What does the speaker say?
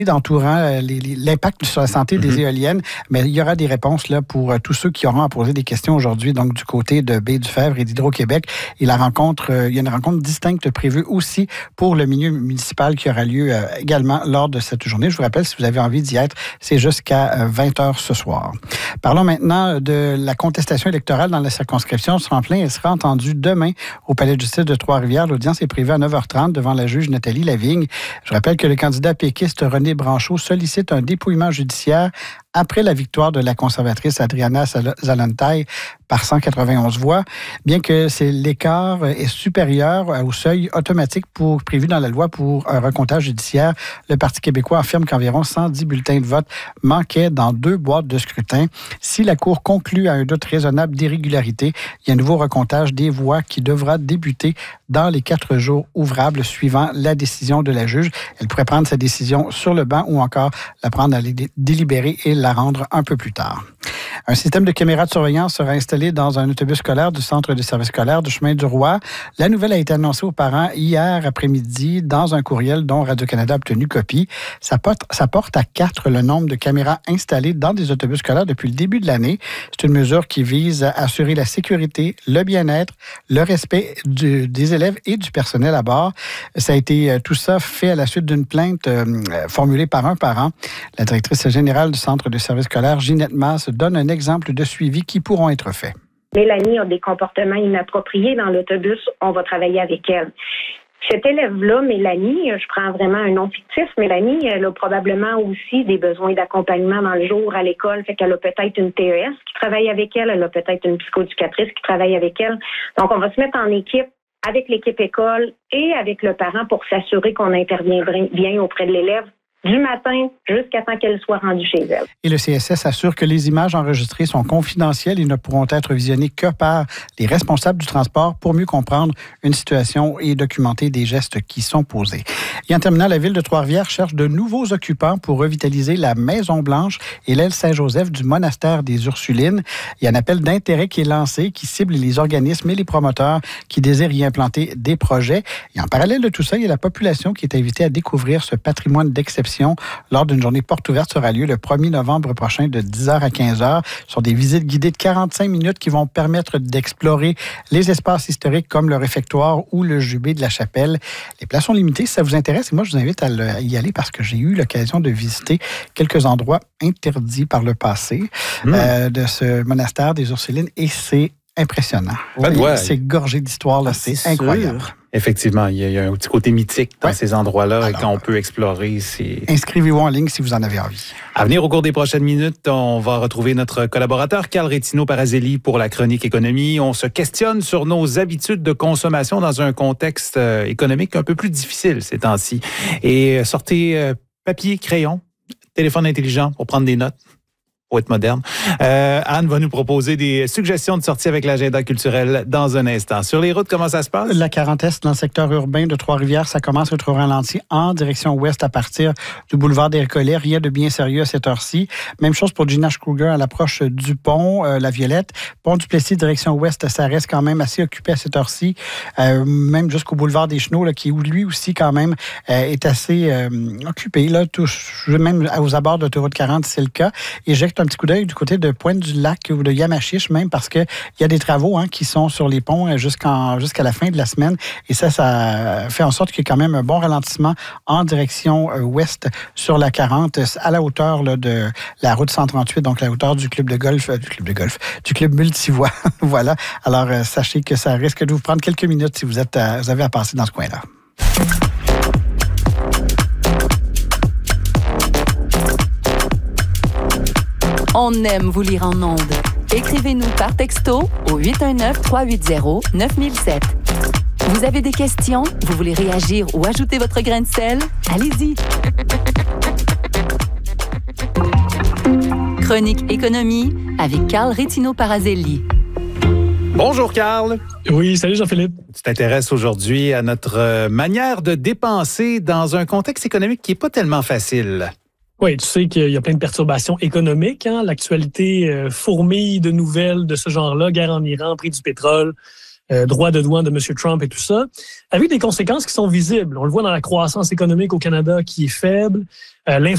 d'entourant l'impact sur la santé des éoliennes, mais il y aura des réponses là pour tous ceux qui auront à poser des questions aujourd'hui, donc du côté de Baie-du-Fèvre et d'Hydro-Québec. Et il y a une rencontre distincte prévue aussi pour le milieu municipal qui aura lieu également lors de cette journée. Je vous rappelle, si vous avez envie d'y être, c'est jusqu'à 20h ce soir. Parlons maintenant de la contestation électorale dans la circonscription de Tremplin. Elle sera entendue demain au Palais de justice de Trois-Rivières. L'audience est prévue à 9h30 devant la juge Nathalie Lavigne. Je rappelle que le candidat péquiste René Branchot sollicite un dépouillement judiciaire après la victoire de la conservatrice Adriana Zalantaï par 191 voix, bien que l'écart est supérieur au seuil automatique prévu dans la loi pour un recomptage judiciaire. Le Parti québécois affirme qu'environ 110 bulletins de vote manquaient dans 2 boîtes de scrutin. Si la Cour conclut à un doute raisonnable d'irrégularité, il y a un nouveau recomptage des voix qui devra débuter dans les 4 jours ouvrables suivant la décision de la juge. Elle pourrait prendre sa décision sur le banc ou encore la prendre à délibérer et la rendre un peu plus tard. Un système de caméras de surveillance sera installé dans un autobus scolaire du Centre de services scolaires du Chemin du Roi. La nouvelle a été annoncée aux parents hier après-midi dans un courriel dont Radio-Canada a obtenu copie. Ça porte à 4 le nombre de caméras installées dans des autobus scolaires depuis le début de l'année. C'est une mesure qui vise à assurer la sécurité, le bien-être, le respect des élèves et du personnel à bord. Ça a été tout ça fait à la suite d'une plainte formulée par un parent. La directrice générale du Centre de services scolaires, Ginette Masse, donne un exemple de suivi qui pourront être faits. Mélanie a des comportements inappropriés dans l'autobus, on va travailler avec elle. Cette élève-là, Mélanie, je prends vraiment un nom fictif, Mélanie, elle a probablement aussi des besoins d'accompagnement dans le jour à l'école, fait qu'elle a peut-être une TES qui travaille avec elle, elle a peut-être une psychoéducatrice qui travaille avec elle. Donc, on va se mettre en équipe avec l'équipe école et avec le parent pour s'assurer qu'on intervient bien auprès de l'élève du matin jusqu'à temps qu'elle soit rendue chez elle. Et le CSS assure que les images enregistrées sont confidentielles et ne pourront être visionnées que par les responsables du transport pour mieux comprendre une situation et documenter des gestes qui sont posés. Et en terminant, la ville de Trois-Rivières cherche de nouveaux occupants pour revitaliser la Maison-Blanche et l'aile Saint-Joseph du monastère des Ursulines. Il y a un appel d'intérêt qui est lancé, qui cible les organismes et les promoteurs qui désirent y implanter des projets. Et en parallèle de tout ça, il y a la population qui est invitée à découvrir ce patrimoine d'exception lors d'une journée porte ouverte sera lieu le 1er novembre prochain de 10h à 15h. Ce sont des visites guidées de 45 minutes qui vont permettre d'explorer les espaces historiques comme le réfectoire ou le jubé de la chapelle. Les places sont limitées si ça vous intéresse et moi je vous invite à y aller parce que j'ai eu l'occasion de visiter quelques endroits interdits par le passé de ce monastère des Ursulines et c'est impressionnant. C'est gorgé d'histoire, là, c'est incroyable. Sûr. Effectivement, il y a un petit côté mythique dans ces endroits-là. Alors, quand on peut explorer, c'est... Inscrivez-vous en ligne si vous en avez envie. À venir au cours des prochaines minutes, on va retrouver notre collaborateur Carl Rétino-Parazelli pour la chronique économie. On se questionne sur nos habitudes de consommation dans un contexte économique un peu plus difficile ces temps-ci. Et sortez papier, crayon, téléphone intelligent pour prendre des notes. Pour être moderne. Anne va nous proposer des suggestions de sortie avec l'agenda culturel dans un instant. Sur les routes, comment ça se passe? La 40 Est dans le secteur urbain de Trois-Rivières, ça commence à être au ralenti en direction ouest à partir du boulevard des Récollets. Rien de bien sérieux à cette heure-ci. Même chose pour Gina Kruger à l'approche du pont, la Violette. Pont du Plessis, direction ouest, ça reste quand même assez occupé à cette heure-ci. Même jusqu'au boulevard des Chenaux, là, qui lui aussi quand même est assez occupé. Là, même aux abords d'autoroute 40, c'est le cas. Et un petit coup d'œil du côté de Pointe-du-Lac ou de Yamachiche même parce qu'il y a des travaux qui sont sur les ponts jusqu'à la fin de la semaine et ça fait en sorte qu'il y a quand même un bon ralentissement en direction ouest sur la 40 à la hauteur là, de la route 138, donc la hauteur du club multivoie. Voilà. Alors, sachez que ça risque de vous prendre quelques minutes si vous avez à passer dans ce coin-là. On aime vous lire en ondes. Écrivez-nous par texto au 819-380-9007. Vous avez des questions? Vous voulez réagir ou ajouter votre grain de sel? Allez-y! Chronique économie avec Carl Rétino-Parazelli. Bonjour Carl. Oui, salut Jean-Philippe. Tu t'intéresses aujourd'hui à notre manière de dépenser dans un contexte économique qui n'est pas tellement facile. Oui, tu sais qu'il y a plein de perturbations économiques. L'actualité fourmille de nouvelles de ce genre-là. Guerre en Iran, prix du pétrole, droit de douane de M. Trump et tout ça, avec des conséquences qui sont visibles. On le voit dans la croissance économique au Canada qui est faible, l'inflation